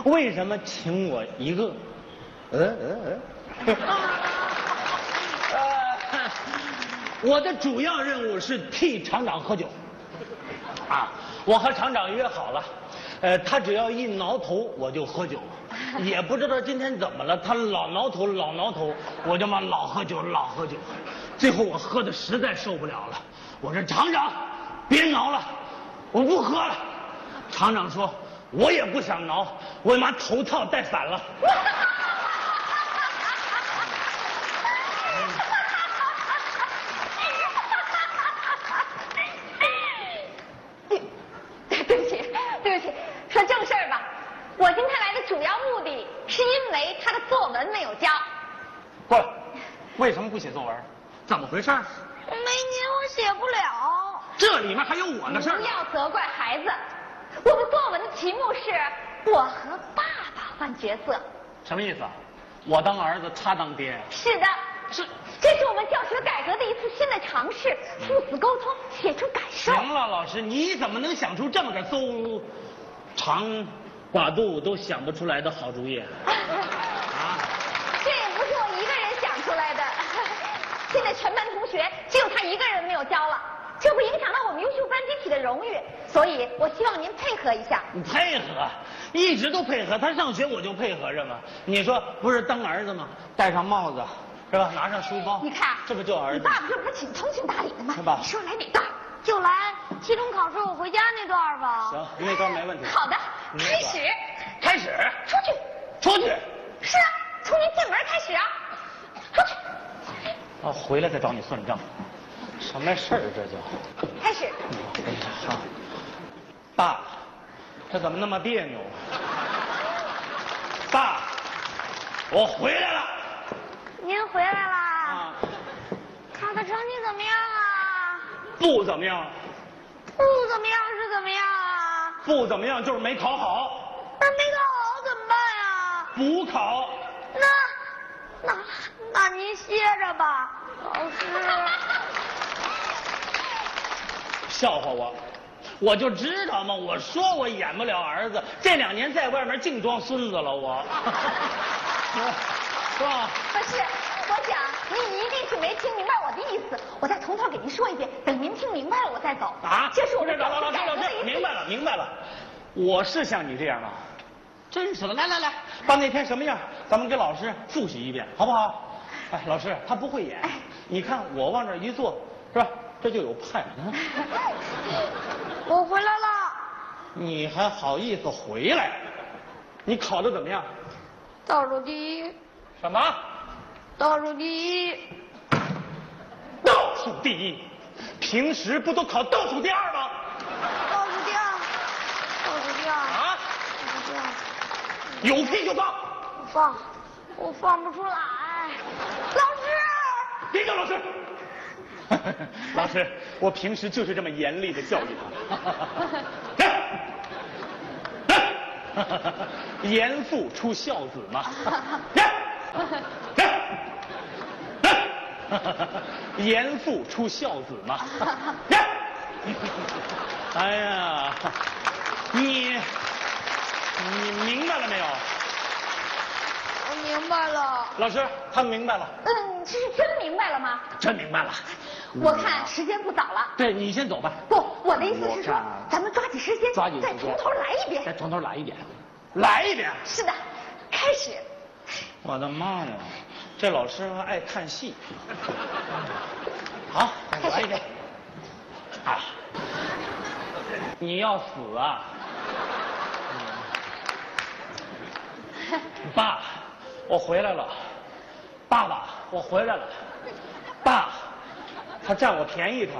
为什么请我一个？我的主要任务是替厂长喝酒。啊，我和厂长约好了，他只要一挠头我就喝酒，也不知道今天怎么了，他老挠头老挠头，我就嘛老喝酒老喝酒，最后我喝的实在受不了了，我说厂长别挠了，我不喝了。厂长说我也不想挠，我妈头套戴反了。 说正事儿吧，我今天来的主要目的是因为他的作文没有交。 不，为什么不写作文？怎么回事？ 没您我写不了。 这里面还有我的事儿。 不要责怪孩子，我的作文的题目是我和爸爸换角色。 什么意思啊？我当儿子，他当爹。 是的，这是我们教学改革的一次新的尝试，父子沟通，写出感受。 行了，老师，你怎么能想出这么个邹长寡肚都想不出来的好主意？啊！ 这也不是我一个人想出来的，现在全班同学只有他一个人没有交了，这会影响到我们优秀班集体的荣誉，所以我希望您配合一下。 你配合，一直都配合，他上学我就配合着嘛。你说不是当儿子吗？戴上帽子是吧？拿上书包， 你看， 这不就儿子？ 你爸爸这不是挺通情达理的吗？ 是吧？ 你说来哪段？就来期中考试我回家那段吧。 行，那段没问题。 好的，开始。 开始。 出去。 出去。是啊，从您进门开始啊。出去。 啊，回来再找你算账。什么事儿这叫？ 开始。 好。爸，这怎么那么别扭？爸，我回来了。 您回来啦？ 啊。 考的成绩怎么样啊？ 不怎么样。 不怎么样是怎么样啊？ 不怎么样就是没考好。 那没考好怎么办呀？ 补考。 那您歇着吧，老师。 笑话我，我就知道嘛，我说我演不了儿子，这2年在外面净装孙子了我。是吧？ 不是，我想您一定是没听明白我的意思，我再从头给您说一遍，等您听明白了我再走。 啊， 这是我们老师，明白了，我是像你这样吗？真是的，来，把那天什么样，咱们给老师复习一遍，好不好？哎，老师他不会演，你看我往这一坐，是吧？这就有派。 我回来了。 你还好意思回来？你考得怎么样？ 倒数第一。 什么？ 倒数第一。 倒数第一？平时不都考倒数第2吗？ 倒数第2。倒数第2。 啊？ 倒数第2。 有屁就放。 我放不出来。老师。 别叫老师。老师，我平时就是这么严厉的教育他。严父出孝子嘛。严父出孝子嘛。哎呀，你明白了没有？ 我明白了。 老师，他明白了。 这是真明白了吗？ 真明白了。 我看时间不早了。 对，你先走吧。 不，我的意思是说，咱们抓紧时间，再从头来一遍。 再从头来一遍。来一遍。 是的，开始。 我的妈呀，这老师还爱看戏。好，再来一遍。啊，你要死啊！爸，我回来了。爸爸，我回来了。爸，他占我便宜他。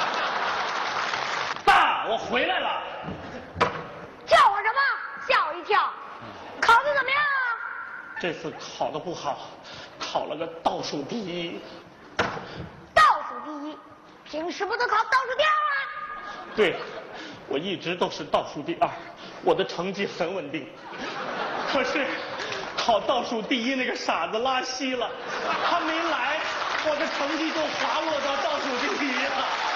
爸，我回来了。 叫我什么？吓我一跳。考得怎么样啊？ 这次考得不好，考了个倒数第一。 倒数第一，平时不都考倒数第2吗？ 对，我一直都是倒数第2，我的成绩很稳定。可是考倒数第一那个傻子拉稀了，他没来，我的成绩就滑落到倒数第1了。